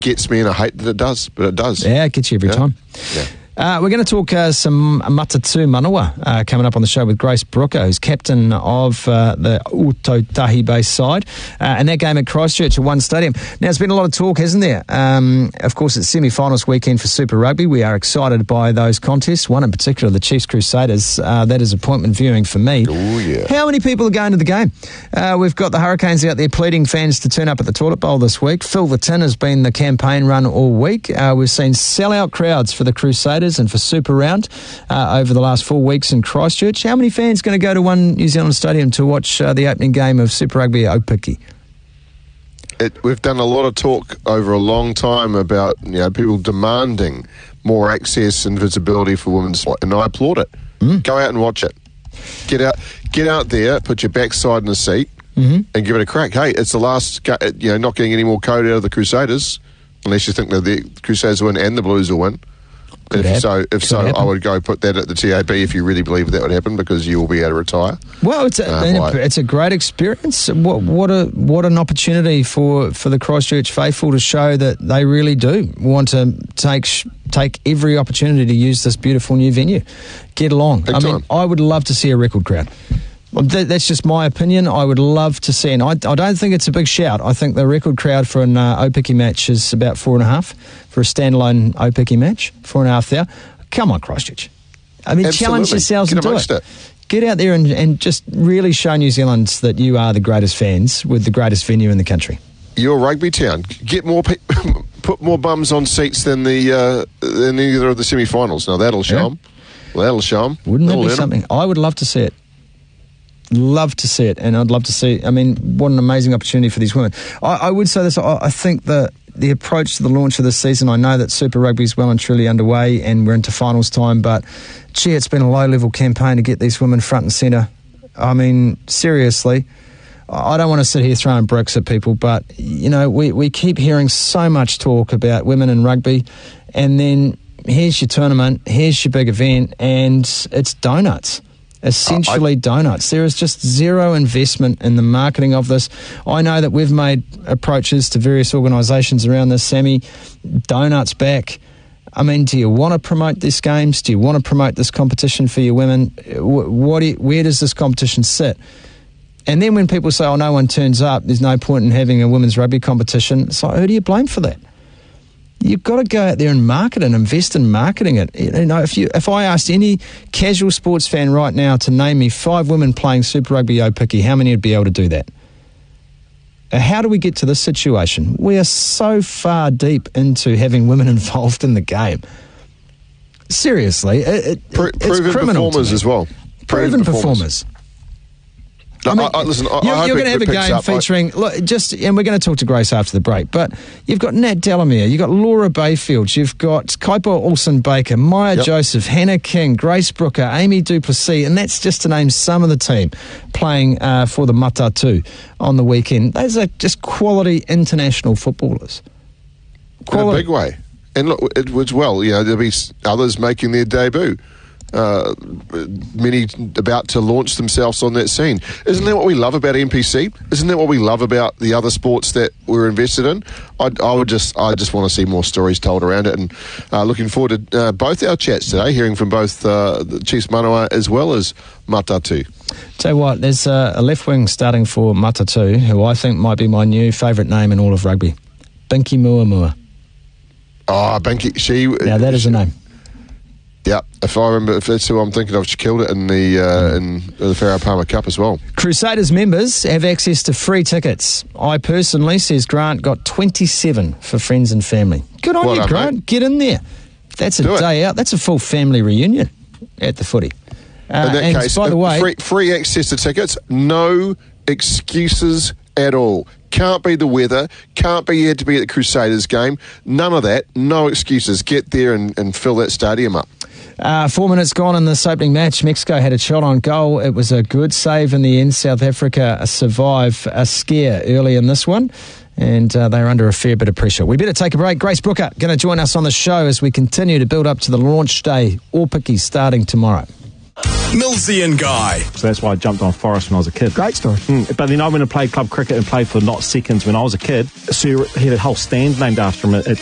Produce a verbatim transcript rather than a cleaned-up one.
gets me, and I hate that it does, but it does. Yeah, it gets you every yeah. time. Yeah. Uh, we're going to talk uh, some Matatu Manawa uh, coming up on the show with Grace Brooker, who's captain of uh, the Ōtautahi-based side, uh, and that game at Christchurch at One Stadium. Now, there's been a lot of talk, hasn't there? Um, of course, it's semi-finals weekend for Super Rugby. We are excited by those contests, one in particular, the Chiefs Crusaders. Uh, that is appointment viewing for me. Oh, yeah. How many people are going to the game? Uh, we've got the Hurricanes out there pleading fans to turn up at the Toilet Bowl this week. Fill the Tin has been the campaign run all week. Uh, we've seen sellout crowds for the Crusaders and for Super Round uh, over the last four weeks in Christchurch. How many fans going to go to One New Zealand Stadium to watch uh, the opening game of Super Rugby at Opiki? It, we've done a lot of talk over a long time about, you know, people demanding more access and visibility for women's sport, and I applaud it. Mm. Go out and watch it. Get out, get out there, put your backside in the seat, mm-hmm. and give it a crack. Hey, it's the last, you know, not getting any more code out of the Crusaders, unless you think that the Crusaders will win and the Blues will win. If happen. so, if Could so, happen. I would go put that at the T A B if you really believe that would happen, because you will be able to retire. Well, it's a, uh, it's a great experience. What what a what an opportunity for, for the Christchurch faithful to show that they really do want to take take every opportunity to use this beautiful new venue. Get along. Big I time. mean, I would love to see a record crowd. That's just my opinion. I would love to see, and I, I don't think it's a big shout. I think the record crowd for an uh, Opiki match is about four and a half for a standalone Opiki match. Four and a half there. Come on, Christchurch. I mean, Absolutely. challenge yourselves Get and do it. it. Get out there and, and just really show New Zealanders that you are the greatest fans with the greatest venue in the country. You're rugby town. Get more, pe- put more bums on seats than the uh, than either of the semi-finals. Now that'll show Yeah. them. Well, that'll show them. Wouldn't that That'll be let 'em. something? I would love to see it. Love to see it, and I'd love to see. I mean, what an amazing opportunity for these women. I, I would say this. I, I think that the approach to the launch of this season. I know that Super Rugby is well and truly underway, and we're into finals time. But gee, it's been a low-level campaign to get these women front and centre. I mean, seriously. I don't want to sit here throwing bricks at people, but you know, we we keep hearing so much talk about women in rugby, and then here's your tournament, here's your big event, and it's donuts. Essentially I, donuts. There is just zero investment in the marketing of this. I know that we've made approaches to various organisations around this, Sammy. Donuts back. I mean, do you want to promote these games? Do you want to promote this competition for your women? What? Do you, where does this competition sit? And then when people say, oh, no one turns up, there's no point in having a women's rugby competition, it's like, who do you blame for that? You've got to go out there and market and invest in marketing it. You know, if you, if I asked any casual sports fan right now to name me five women playing Super Rugby Opiki, how many would be able to do that? How do we get to this situation? We are so far deep into having women involved in the game. Seriously, it, it, Pro- it's proven criminal performers as well. Proven, Proven performers. performers. No, I mean, I, I, listen, I, you're, I you're going to have a picks game up. featuring, look, just, and we're going to talk to Grace after the break, but you've got Nat Delamere, you've got Laura Bayfield, you've got Kaipo Olsen-Baker, Maya Yep. Joseph, Hannah King, Grace Brooker, Amy Duplessis, and that's just to name some of the team playing uh, for the Matatu on the weekend. Those are just quality international footballers. Quality. In a big way. And look, it was well, you know, there'll be others making their debut. Uh, many about to launch themselves on that scene. Isn't that what we love about N P C? Isn't that what we love about the other sports that we're invested in? I, I would just, I just want to see more stories told around it, and uh, looking forward to uh, both our chats today, hearing from both uh, the Chiefs Manawa as well as Matatu. Tell you what, there's a, a left wing starting for Matatu, who I think might be my new favourite name in all of rugby, Binky Muamua. Oh, Binky, she. Now that is she, a name. Yeah, if I remember, if that's who I'm thinking of, she killed it in the uh, in the Farah Palmer Cup as well. Crusaders members have access to free tickets. I personally, says Grant, got twenty-seven for friends and family. Good on Well you, done, Grant. mate. Get in there. That's a Do it. day out. That's a full family reunion at the footy. Uh, In that and case, by the uh, way, free, free access to tickets, no excuses at all. Can't be the weather, can't be here to be at the Crusaders game. None of that. No excuses. Get there and, and fill that stadium up. Uh, four minutes gone in this opening match. Mexico had a shot on goal. It was a good save in the end. South Africa survived a scare early in this one, and uh, they were under a fair bit of pressure. We better take a break. Grace Brooker going to join us on the show as we continue to build up to the launch day. Opiki starting tomorrow. Millsy and Guy. So that's why I jumped on Forest when I was a kid. Great story. Mm, but then I went and played club cricket and played for not seconds when I was a kid. So he had a whole stand named after him at, at